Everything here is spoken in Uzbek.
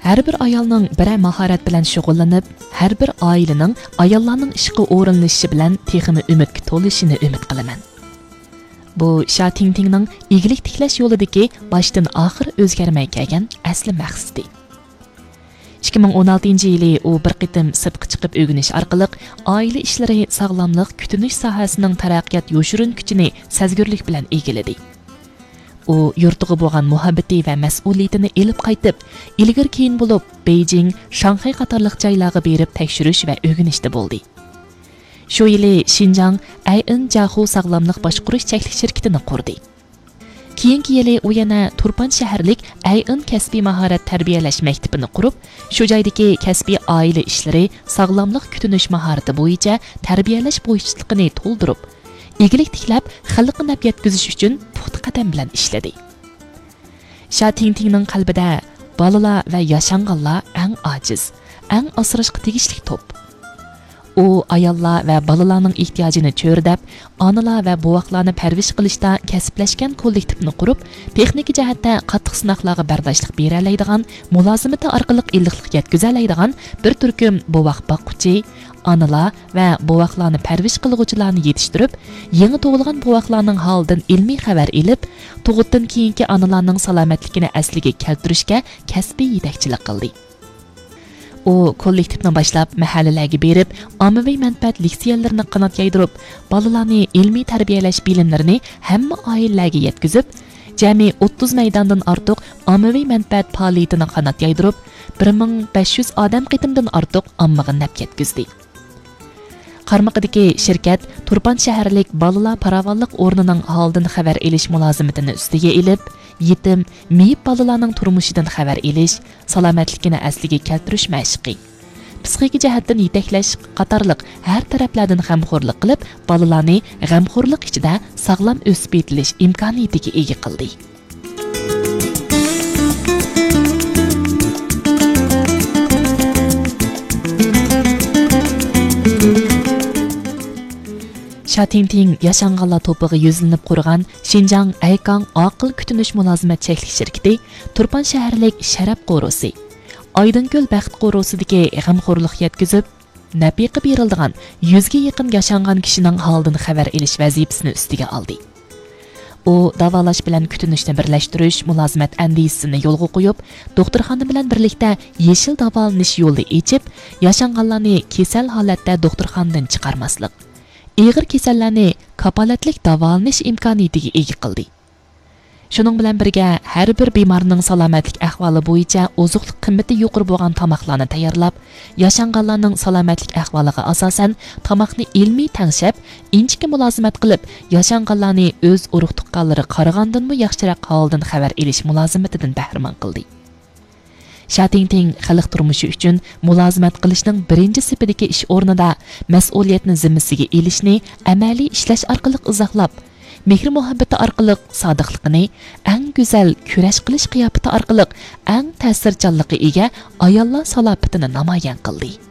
Her bir ayolning biror mahorat bilan shug'ullanib, har bir oilaning ayollarning ishga o'rinlashishi bilan texmi umidga to'lishini umid qilaman. Bu Sha Tingtingning igilik tiklash yo'lidagi boshdan oxir o'zgarmay kelgan asli maqsadi. 2016-yili u bir qitim sirtqa chiqib o'rganish orqali oila ishlari, sog'lomlik, kutinish sohasining taraqqiyot yo'shirin kuchini sezgurlik bilan egiladi. U yurtiga bo'lgan muhabbati va mas'uliyatini elib qaytib, ilgari keyin bo'lib Beijing, Shanxay qatorliq joylarga berib tekshirish va o'rganishda bo'ldi. Shu yili Xinjiang Ayin Jahu sog'lomlik boshqarish cheklik shirkatini qurdi. Keyingi yili u yana Turpan shaharlik Ayin kasbiy mahorat tarbiyalash maktabini qurib, shu joydagi kasbiy oila ishlari, sog'lomlik kutinish mahorati bo'yicha tarbiyalash bo'yichligini to'ldirib, igilik tiklab, xalqqa naf yetkazish uchun puxta qadam bilan ishladi. Sha Tingtingning qalbida bolalar va yashanganlar eng ojiz, eng asrashga tegishli to'p. U ayollar va bolalarning ehtiyojini cho'rdab, onalar va buvaqlarni parvish qilishda kasblashgan kollektivni qurib, texnik jihatda qattiq sinoqlarga bardoshlik bera oladigan, mulozimati orqali illiqlik yetkaza oladigan bir turkum buvaq boqquchi, onalar va buvaqlarni parvish qilguvchilarni yetishtirib, yangi tug'ilgan buvaqlarning holidan ilmiy xabar elib, tug'utdan keyingi onalarning salomatligini asliga keltirishga kasbiy yetakchilik qildi. U kollektivni boshlab mahallalarga berib, ommaviy manfaat leksiyalarini qanot yaydirib, bolalarni ilmiy tarbiyalash bilimlarini hamma oilalarga yetkazib, jami 30 maydondan ortiq ommaviy manfaat faoliyatini qanot yaydirib, 1500 odam qitimdan ortiq ommaga naf yetkazdi. Qarmaqidagi shirkat Turpan shaharlik bolalar paravonlik o'rnining holidan xabar elish mulozimatini ustiga elib, yetim, meyib bolalarning turmushidan xabar elish, salomatligini asliga keltirish mashqi, psixik jihatdan yetaklash qatorliq har taraflardan g'amxo'rlik qilib, bolalarni g'amxo'rlik ichida sog'lom o'sib yetilish imkoniyatiga ega qildi. Sha Tingting yashanganlar to'piga yuzlanib qurgan Xinjiang Aykang aql kutinish mulozimat cheklik shirkati Turpan shaharlik Sharaf qo'rosi, Oydinko'l baxt qo'rosidagi g'amxo'rlik yetkazib, nafiqa berildigan 100 ga yaqin yashangan kishining holidan xabar elish vazifasini ustiga oldi. U davolash bilan kutinishni birlashtirish mulozimat andisini yo'lga qo'yib, doktorxona bilan birlikda yeshil davolanish yo'lini ochib, yashanganlarni kasal holatda doktorxonadan chiqarmaslik, ig'ir kasallarni kapolatlik davolanish imkoniyatiga ega qildi. Shuning bilan birga har bir bemorning salomatlik ahvoli bo'yicha oziqlik qimmati yuqori bo'lgan tomoqlarni tayyorlab, yashanganlarning salomatlik ahvoliga asosan tomoqni ilmiy tangshab, inchiki mulozimat qilib, yashanganlarni o'z urug' tuqqanlari qaragandanmi yaxshiroq holdan xabar elish mulozimatidan bahramand qildi. Sha Tingting xalq turmushi uchun mulozimat qilishning birinchi sifidagi ish o'rnida mas'uliyatni zimmasiga elishni amaliy ishlash orqali izohlab, mehr muhabbati orqali sodiqligini, eng go'zal kurash qilish qiyofati orqali eng ta'sirchanligi ega ayollar salobatini namoyon qildi.